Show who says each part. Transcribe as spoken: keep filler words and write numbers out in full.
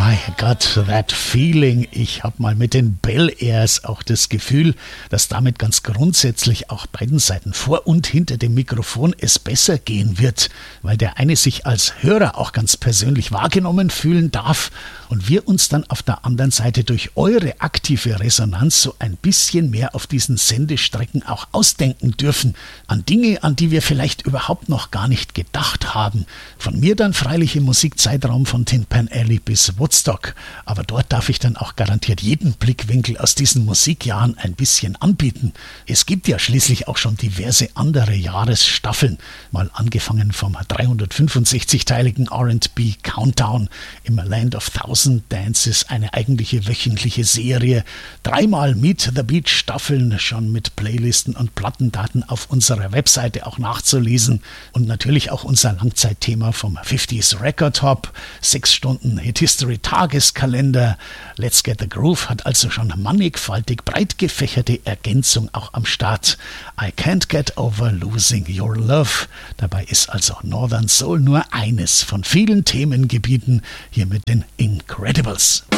Speaker 1: I got that feeling. Ich habe mal mit den Bel Airs auch das Gefühl, dass damit ganz grundsätzlich auch beiden Seiten vor und hinter dem Mikrofon es besser gehen wird, weil der eine sich als Hörer auch ganz persönlich wahrgenommen fühlen darf und wir uns dann auf der anderen Seite durch eure aktive Resonanz so ein bisschen mehr auf diesen Sendestrecken auch ausdenken dürfen. An Dinge, an die wir vielleicht überhaupt noch gar nicht gedacht haben. Von mir dann freilich im Musikzeitraum von Tin Pan Alley bis Woodstock. Aber dort darf ich dann auch garantiert jeden Blickwinkel aus diesen Musikjahren ein bisschen anbieten. Es gibt ja schließlich auch schon diverse andere Jahresstaffeln. Mal angefangen vom dreihundertfünfundsechzig-teiligen R and B Countdown im Land of Thousand Dances, eine eigentliche wöchentliche Serie. Dreimal Meet the Beach Staffeln, schon mit Playlisten und Plattendaten auf unserer Webseite auch nachzulesen. Und natürlich auch unser Langzeitthema vom fünfziger Record Hop, sechs Stunden Hit History Tageskalender. Let's Get the Groove hat also schon mannigfaltig breit gefächerte Ergänzung auch am Start. I Can't Get Over Losing Your Love. Dabei ist also Northern Soul nur eines von vielen Themengebieten hier mit den Incredibles.